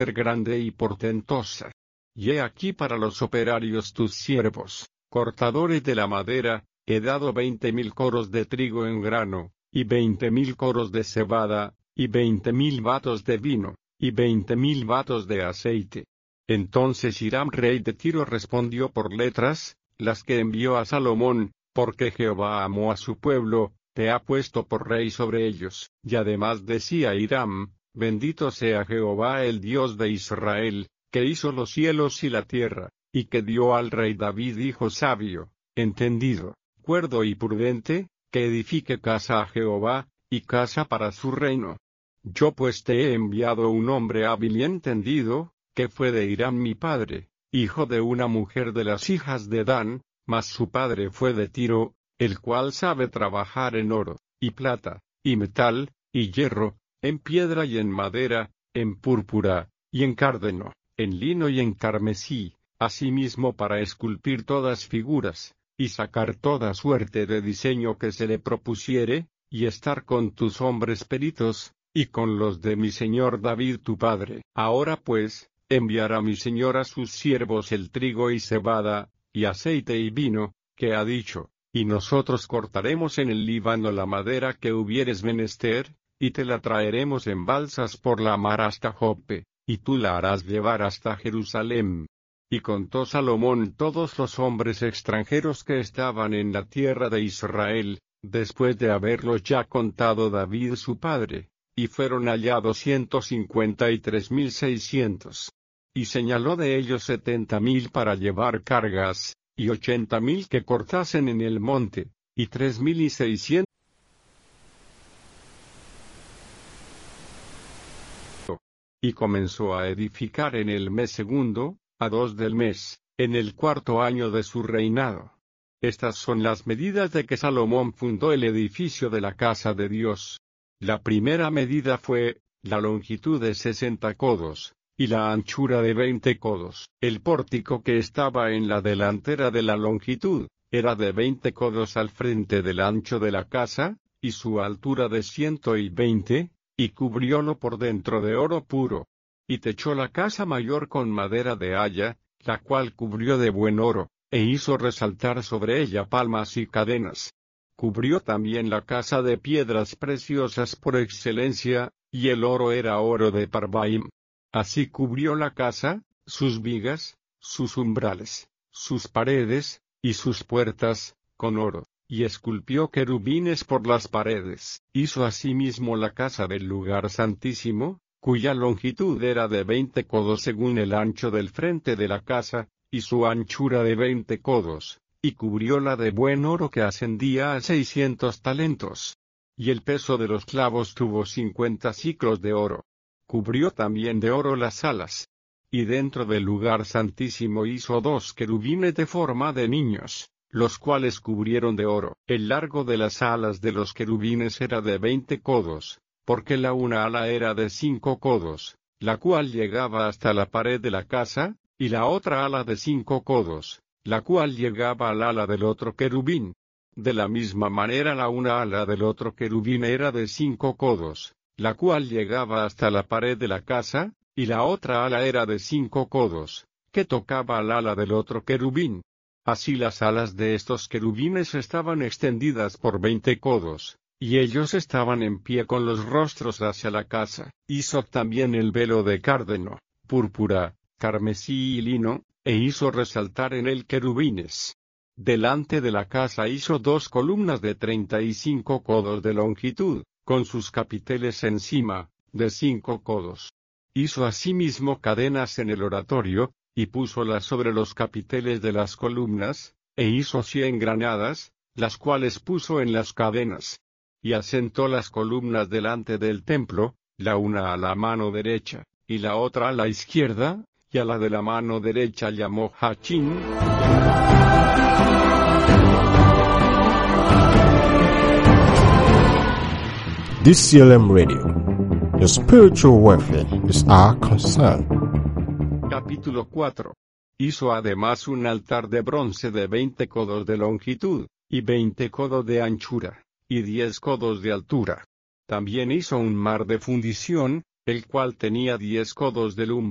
grande y portentosa. Y he aquí para los operarios tus siervos, cortadores de la madera, he dado 20,000 coros de trigo en grano, y 20,000 coros de cebada, y 20,000 batos de vino, y 20,000 batos de aceite. Entonces Hiram rey de Tiro respondió por letras, las que envió a Salomón, porque Jehová amó a su pueblo, te ha puesto por rey sobre ellos. Y además decía Hiram, bendito sea Jehová el Dios de Israel, que hizo los cielos y la tierra, y que dio al rey David hijo sabio, entendido, cuerdo y prudente, que edifique casa a Jehová, y casa para su reino. Yo pues te he enviado un hombre hábil y entendido, que fue de Hiram mi padre, hijo de una mujer de las hijas de Dan, mas su padre fue de Tiro, el cual sabe trabajar en oro, y plata, y metal, y hierro, en piedra y en madera, en púrpura, y en cárdeno, en lino y en carmesí, asimismo para esculpir todas figuras, y sacar toda suerte de diseño que se le propusiere, y estar con tus hombres peritos, y con los de mi señor David tu padre. Ahora pues, enviará mi señor a sus siervos el trigo y cebada, y aceite y vino, que ha dicho, y nosotros cortaremos en el Líbano la madera que hubieres menester, y te la traeremos en balsas por la mar hasta Joppe, y tú la harás llevar hasta Jerusalén. Y contó Salomón todos los hombres extranjeros que estaban en la tierra de Israel, después de haberlos ya contado David su padre, y fueron hallados 153,600. Y señaló de ellos 70,000 para llevar cargas, y 80,000 que cortasen en el monte, y 3,600. Y comenzó a edificar en el mes segundo, a 2 del mes, en el 4º año de su reinado. Estas son las medidas de que Salomón fundó el edificio de la casa de Dios. La primera medida fue, la longitud de 60 codos, y la anchura de 20 codos. El pórtico que estaba en la delantera de la longitud, era de 20 codos al frente del ancho de la casa, y su altura de 120, y cubriólo por dentro de oro puro. Y techó la casa mayor con madera de haya, la cual cubrió de buen oro, e hizo resaltar sobre ella palmas y cadenas. Cubrió también la casa de piedras preciosas por excelencia, y el oro era oro de Parvaim. Así cubrió la casa, sus vigas, sus umbrales, sus paredes, y sus puertas, con oro, y esculpió querubines por las paredes. Hizo asimismo la casa del lugar santísimo, cuya longitud era de 20 codos según el ancho del frente de la casa, y su anchura de 20 codos, y cubrióla de buen oro que ascendía a 600 talentos. Y el peso de los clavos tuvo 50 siclos de oro. Cubrió también de oro las alas. Y dentro del lugar santísimo hizo 2 querubines de forma de niños, los cuales cubrieron de oro. El largo de las alas de los querubines era de 20 codos, porque la una ala era de 5 codos, la cual llegaba hasta la pared de la casa, y la otra ala de 5 codos, la cual llegaba al ala del otro querubín. De la misma manera la una ala del otro querubín era de 5 codos, la cual llegaba hasta la pared de la casa, y la otra ala era de 5 codos, que tocaba al ala del otro querubín. Así las alas de estos querubines estaban extendidas por 20 codos, y ellos estaban en pie con los rostros hacia la casa. Hizo también el velo de cárdeno, púrpura, carmesí y lino, e hizo resaltar en él querubines. Delante de la casa hizo 2 columnas de 35 codos de longitud, con sus capiteles encima, de 5 codos. Hizo asimismo cadenas en el oratorio, y púsolas sobre los capiteles de las columnas, e hizo 100 granadas, las cuales puso en las cadenas. Y asentó las columnas delante del templo, la una a la mano derecha, y la otra a la izquierda, y a la de la mano derecha llamó Jachín. DCLM Radio. Your spiritual welfare is our concern. Capítulo 4. Hizo además un altar de bronce de 20 codos de longitud, y 20 codos de anchura, y 10 codos de altura. También hizo un mar de fundición, el cual tenía 10 codos de lumbre.